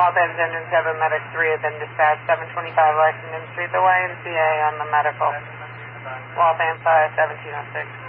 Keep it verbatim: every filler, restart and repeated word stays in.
Waltham's engine seven, medic three have been dispatched, seven twenty-five Lexington Street, the Y M C A on the medical. Waltham five, seventeen oh six.